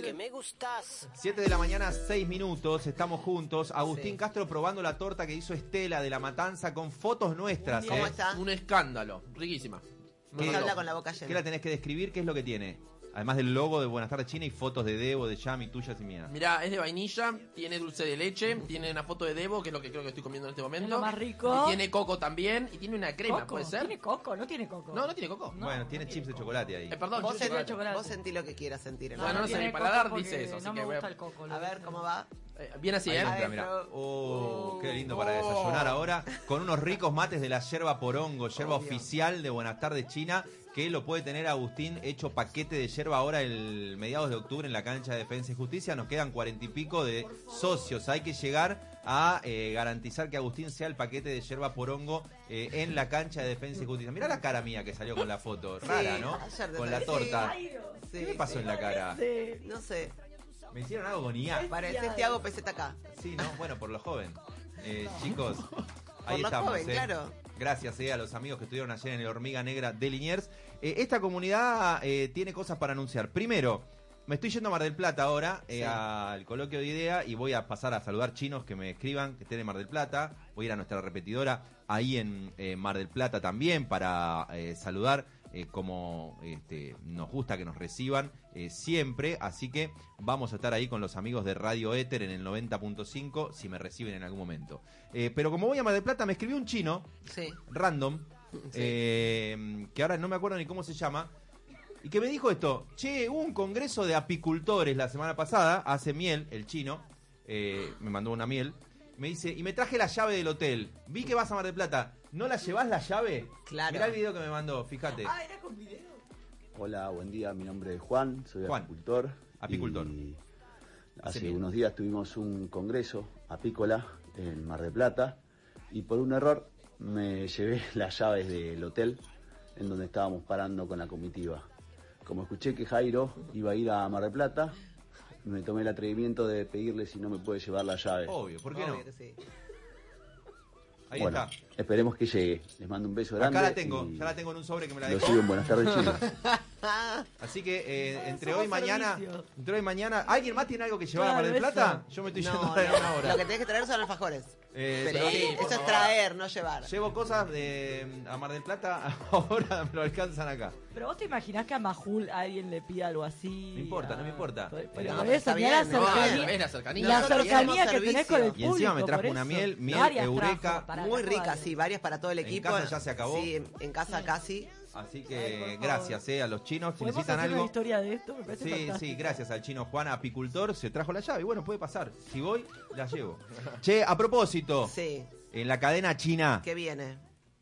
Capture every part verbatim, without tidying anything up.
que me gustás. siete de la mañana, seis minutos, estamos juntos. Agustín sí. Castro probando la torta que hizo Estela de La Matanza con fotos nuestras. ¿Cómo ¿eh? está? Un escándalo, riquísima. Me habla con la boca llena. ¿Qué la tenés que describir? ¿Qué es lo que tiene? Además del logo de Buenas Tardes China y fotos de Debo, de Yami, tuyas y mías. Mirá, es de vainilla, tiene dulce de leche, tiene una foto de Debo, que es lo que creo que estoy comiendo en este momento. Es lo más rico. Y tiene coco también, y tiene una crema, ¿Coco? ¿puede ser? ¿Tiene coco? No tiene coco. No, no tiene coco. No, bueno, tiene no chips tiene de chocolate ahí. Eh, perdón, vos, chips de sentí, chocolate. vos sentí lo que quieras sentir. Bueno, no sé, tiene mi paladar coco dice eso, así no que me voy a- gusta el coco. A ver, ¿cómo va? Eh, bien así, Ahí ¿eh? entra, Adentro. mirá. Oh, Oh. qué lindo para Oh. desayunar ahora. Con unos ricos mates de la yerba porongo, yerba Obvio. oficial de Buenas Tardes China, que lo puede tener Agustín hecho paquete de yerba ahora el mediados de octubre en la cancha de Defensa y Justicia. Nos quedan cuarenta y pico de socios. Hay que llegar a eh, garantizar que Agustín sea el paquete de yerba porongo eh, en la cancha de Defensa y Justicia. Mirá la cara mía que salió con la foto. Rara, Sí, ¿no? ayer te Con la traje. torta. Sí, ¿Qué me pasó sí. en la cara? No sé, Me hicieron algo con I A. pareces Tiago Peseta acá. Sí, ¿no? Bueno, por lo joven. Eh, chicos, ahí Por lo estamos. joven, eh. claro. Gracias eh, a los amigos que estuvieron ayer en el Hormiga Negra de Liniers. Eh, esta comunidad eh, tiene cosas para anunciar. Primero, me estoy yendo a Mar del Plata ahora, eh, Sí. al coloquio de idea, y voy a pasar a saludar chinos que me escriban, que estén en Mar del Plata. Voy a ir a nuestra repetidora ahí en eh, Mar del Plata también para eh, saludar. Eh, como este, nos gusta que nos reciban eh, siempre, así que vamos a estar ahí con los amigos de Radio Éter en el noventa punto cinco si me reciben en algún momento. Eh, pero como voy a Mar del Plata, me escribió un chino, Sí. random, Sí. eh, que ahora no me acuerdo ni cómo se llama, y que me dijo esto: che, hubo un congreso de apicultores la semana pasada, hace miel, el chino, eh, me mandó una miel, me dice, y me traje la llave del hotel, vi que vas a Mar del Plata, ¿no la llevás la llave? Claro. Mirá el video que me mandó, fíjate. Ah, era con video. Hola, buen día, mi nombre es Juan, soy Juan, apicultor. apicultor. Y Hace hace bien. unos días tuvimos un congreso apícola en Mar del Plata y por un error me llevé las llaves del hotel en donde estábamos parando con la comitiva. Como escuché que Jairo iba a ir a Mar del Plata, me tomé el atrevimiento de pedirle si no me puede llevar la llave. Obvio, ¿por qué Obvio no? que sí. Ahí bueno, está. esperemos que llegue. Les mando un beso grande. Acá la tengo, y ya la tengo en un sobre que me la Lo dejó. sigo en Buenas Tardes China. Así que eh, entre Somos hoy y mañana, servicios. entre hoy y mañana, ¿alguien más tiene algo que llevar a Mar del Claro, Plata? eso. Yo me estoy No, yendo no, a una hora. lo que tenés que traer son alfajores. Eh, Pero sí, sí, por eso es favor. traer, no llevar. Llevo cosas de a Mar del Plata, ahora me lo alcanzan acá. Pero vos te imaginás que a Majul alguien le pida algo así. No importa, a- no me importa. Pero, Pero por no, eso, está mirá la bien, no, cercanía, ¿ves la cercanía? la Nosotros cercanía hacemos que tenés con el servicio. Y encima público. me trajo por una eso. miel, miel Varias Eureka. trajo, pará, Muy trajo rica, varias. sí, varias para todo el En equipo. casa ya se acabó. Sí, en, en casa casi. Así Ay, que por favor. gracias eh, a los chinos, si ¿Podemos necesitan hacer una algo. historia de esto? Me parece Sí, fantástico. sí, gracias al chino Juan, apicultor, se trajo la llave. Y bueno, puede pasar. Si voy, la llevo. Che, a propósito, Sí, en la cadena china, ¿qué viene?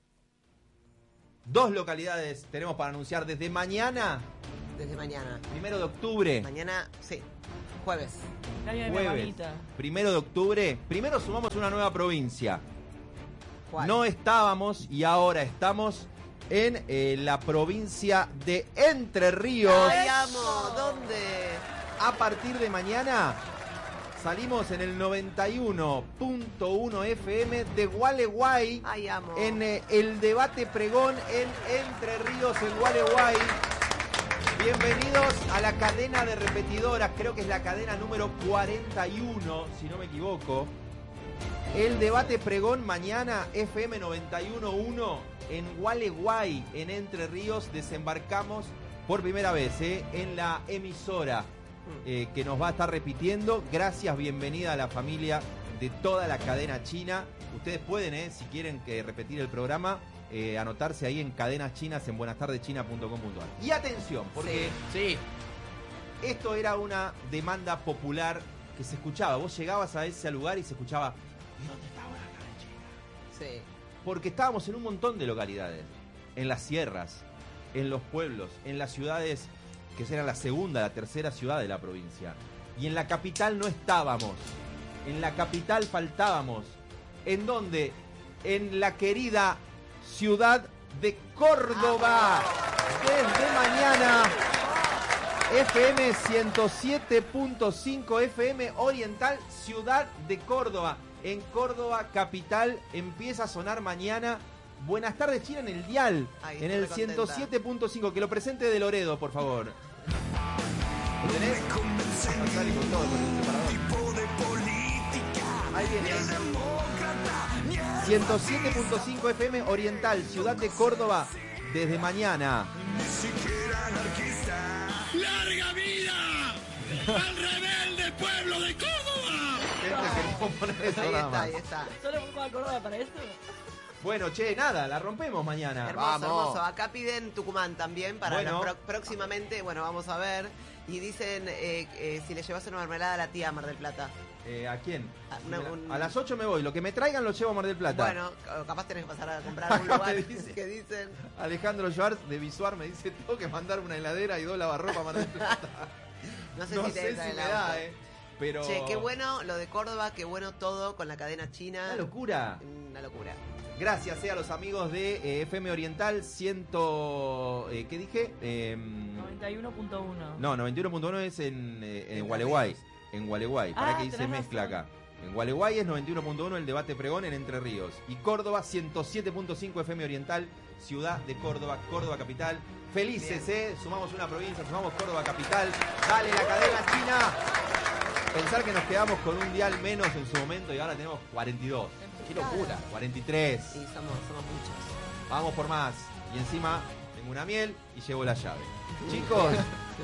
dos localidades tenemos para anunciar desde mañana, Desde mañana. primero de octubre. Mañana, sí, jueves. El año de mi Jueves, hermanita. primero de octubre. Primero sumamos una nueva provincia. ¿Cuál? No estábamos y ahora estamos en eh, la provincia de Entre Ríos. ¡Ay, amo! ¿Dónde? A partir de mañana salimos en el noventa y uno punto uno F M de Gualeguay. ¡Ay, amo! En eh, el debate pregón en Entre Ríos, en Gualeguay. Bienvenidos a la cadena de repetidoras, creo que es la cadena número cuarenta y uno, si no me equivoco. El debate pregón mañana, F M noventa y uno punto uno, en Gualeguay, en Entre Ríos. Desembarcamos por primera vez eh, en la emisora eh, que nos va a estar repitiendo. Gracias, bienvenida a la familia de toda la cadena china. Ustedes pueden, eh, si quieren que repetir el programa, eh, anotarse ahí en cadenas chinas en buenas tardes china punto com punto a r. Y atención, porque Sí, esto era una demanda popular que se escuchaba. Vos llegabas a ese lugar y se escuchaba, ¿y dónde está ahora la cadena china? Sí. Porque estábamos en un montón de localidades, en las sierras, en los pueblos, en las ciudades que eran la segunda, la tercera ciudad de la provincia. Y en la capital no estábamos, en la capital faltábamos. ¿En dónde? En la querida ciudad de Córdoba. Desde mañana, F M ciento siete punto cinco F M Oriental, ciudad de Córdoba. En Córdoba capital empieza a sonar mañana Buenas Tardes China en el dial, Ay, en estoy el recontenta. ciento siete punto cinco. Que lo presente de Loredo, por favor. ¿Lo tenés? todo con el separador. Ahí viene. ciento siete punto cinco F M Oriental, Ciudad de Córdoba, desde mañana. ¡Larga vida al rebelde pueblo de Córdoba! Gente, queríamos poner eso Ahí nada está, más. ahí está. ¿Solo fuimos a Córdoba para esto? Bueno, che, nada, la rompemos mañana. Hermoso, Vamos. hermoso. Acá piden Tucumán también para Bueno. los pro- próximamente. Bueno, vamos a ver. Y dicen eh, eh, si le llevas una mermelada a la tía a Mar del Plata. Eh, ¿A quién? A, una- un- A las ocho me voy. Lo que me traigan lo llevo a Mar del Plata. Bueno, ca- capaz tenés que pasar a comprar un Acá lugar me dice. que dicen. Alejandro Schwartz de Visuar me dice: tengo que mandar una heladera y dos lavarropa a Mar del Plata. No sé no si te sé entra si el me auto. da, eh. Pero. Che, qué bueno lo de Córdoba, qué bueno todo con la cadena china. Una locura. Una locura. Gracias eh, a los amigos de eh, F M Oriental ciento... Eh, ¿Qué dije? Eh, noventa y uno punto uno. no, noventa y uno punto uno es en, eh, en Entre Gualeguay. Ríos. En Gualeguay. Para Ah, que dice tenés mezcla razón. acá. En Gualeguay es noventa y uno punto uno el debate pregón en Entre Ríos. Y Córdoba ciento siete punto cinco F M Oriental, Ciudad de Córdoba, Córdoba capital. Felices, eh. Sumamos una provincia, sumamos Córdoba capital. Dale la cadena china. Pensar que nos quedamos con un dial menos en su momento y ahora tenemos cuarenta y dos. Qué locura. cuarenta y tres. Y somos, somos muchos. Vamos por más. Y encima tengo una miel y llevo la llave. Chicos,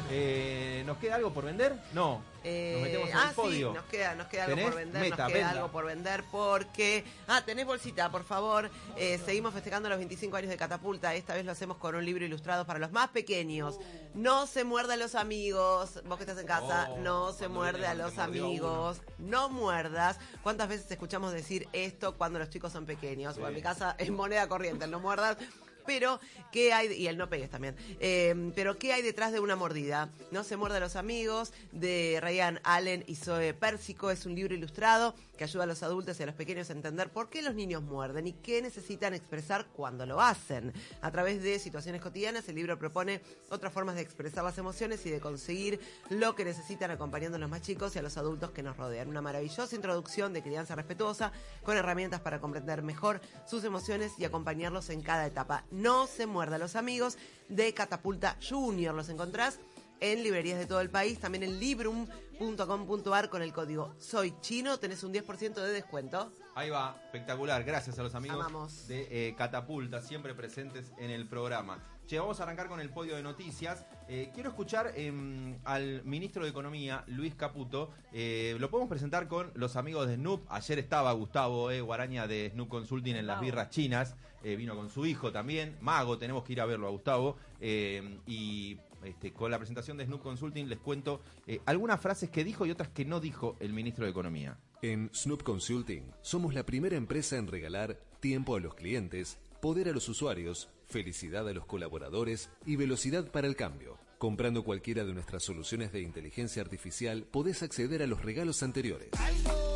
eh, ¿nos queda algo por vender? No. Eh, Nos metemos en ah, el podio. sí, nos queda, nos queda algo ¿Tenés? por vender, Meta, nos queda venda. algo por vender porque... Ah, tenés bolsita, por favor. Eh, seguimos festejando los veinticinco años de Catapulta. Esta vez lo hacemos con un libro ilustrado para los más pequeños. No se muerdan los amigos. Vos que estás en casa, Oh, no se cuando muerde viene, a los te mordió amigos. No muerdas. ¿Cuántas veces escuchamos decir esto cuando los chicos son pequeños? Sí. O en mi casa es moneda corriente, el no muerdas. Pero, ¿qué hay? Y el no pegues también. Eh, pero, ¿qué hay detrás de una mordida? No se muerde a los amigos, de Ryan Allen y Zoe Pérsico. Es un libro ilustrado que ayuda a los adultos y a los pequeños a entender por qué los niños muerden y qué necesitan expresar cuando lo hacen. A través de situaciones cotidianas, el libro propone otras formas de expresar las emociones y de conseguir lo que necesitan acompañando a los más chicos y a los adultos que nos rodean. Una maravillosa introducción de crianza respetuosa con herramientas para comprender mejor sus emociones y acompañarlos en cada etapa. No se muerda a los amigos, de Catapulta Junior. Los encontrás en librerías de todo el país, también en librum punto com punto ar con el código Soy Chino, tenés un diez por ciento de descuento. Ahí va, espectacular. Gracias a los amigos Amamos. de eh, Catapulta, siempre presentes en el programa. Che, vamos a arrancar con el podio de noticias. Eh, quiero escuchar eh, al ministro de Economía, Luis Caputo. Eh, lo podemos presentar con los amigos de Snoop. Ayer estaba Gustavo eh, Guaraña de Snoop Consulting en las birras chinas. Eh, vino con su hijo también. Mago, tenemos que ir a verlo a Gustavo. Eh, y este, con la presentación de Snoop Consulting les cuento eh, algunas frases que dijo y otras que no dijo el ministro de Economía. En Snoop Consulting somos la primera empresa en regalar tiempo a los clientes, poder a los usuarios, felicidad a los colaboradores y velocidad para el cambio. Comprando cualquiera de nuestras soluciones de inteligencia artificial podés acceder a los regalos anteriores.